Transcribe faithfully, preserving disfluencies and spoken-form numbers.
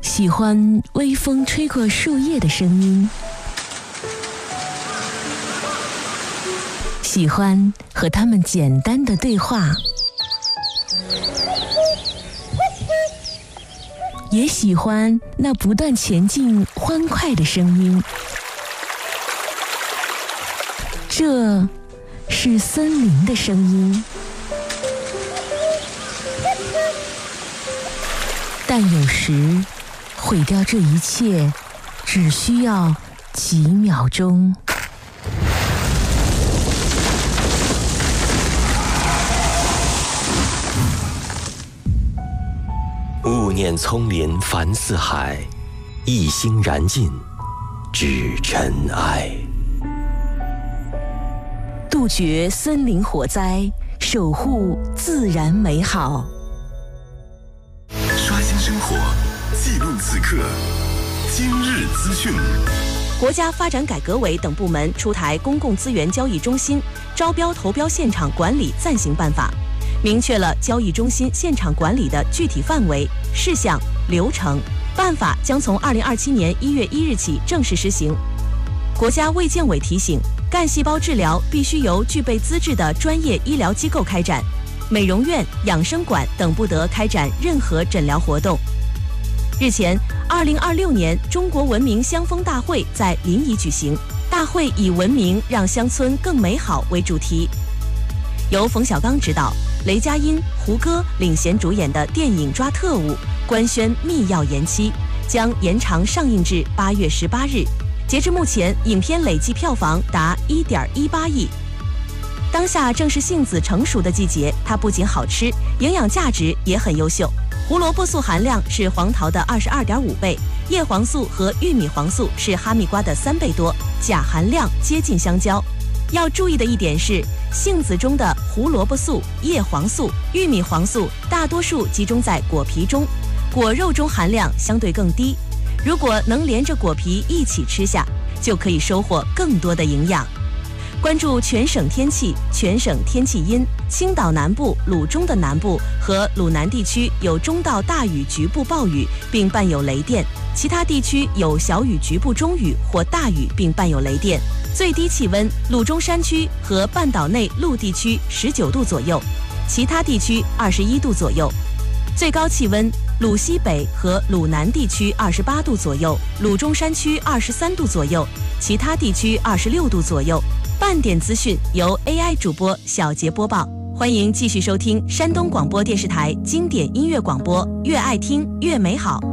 喜欢微风吹过树叶的声音，喜欢和他们简单的对话，也喜欢那不断前进欢快的声音。这是森林的声音，但有时毁掉这一切只需要几秒钟。 勿念葱林凡四海，一心燃尽只尘埃。 杜绝森林火灾，守护自然美好。 刷新生活，记录此刻，今日资讯。 国家发展改革委等部门出台《公共资源交易中心招标投标现场管理暂行办法》，明确了交易中心现场管理的具体范围、事项、流程。办法将从二零二七年一月一日起正式实行。国家卫健委提醒，干细胞治疗必须由具备资质的专业医疗机构开展，美容院、养生馆等不得开展任何诊疗活动。日前，二零二六年中国文明乡风大会在临沂举行，大会以文明让乡村更美好为主题。由冯小刚执导，雷佳音、胡歌领衔主演的电影《抓特务》官宣密钥延期，将延长上映至八月十八日。截至目前，影片累计票房达一点一八亿。当下正是杏子成熟的季节，它不仅好吃，营养价值也很优秀。胡萝卜素含量是黄桃的二十二点五倍，叶黄素和玉米黄素是哈密瓜的三倍多，钾含量接近香蕉。要注意的一点是，杏子中的胡萝卜素、叶黄素、玉米黄素大多数集中在果皮中，果肉中含量相对更低。如果能连着果皮一起吃下，就可以收获更多的营养。关注全省天气，全省天气阴，青岛南部、鲁中的南部和鲁南地区有中到大雨局部暴雨，并伴有雷电，其他地区有小雨局部中雨或大雨，并伴有雷电。最低气温，鲁中山区和半岛内陆地区十九度左右，其他地区二十一度左右。最高气温，鲁西北和鲁南地区二十八度左右，鲁中山区二十三度左右，其他地区二十六度左右。半点资讯由 A I 主播小杰播报，欢迎继续收听山东广播电视台经典音乐广播，越爱听越美好。